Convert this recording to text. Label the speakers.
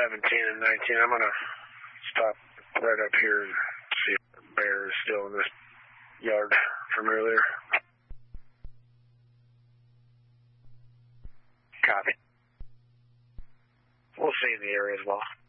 Speaker 1: 17 and 19. I'm going to stop right up here and see if the bear is still in this yard from earlier.
Speaker 2: Copy.
Speaker 1: We'll see in the area as well.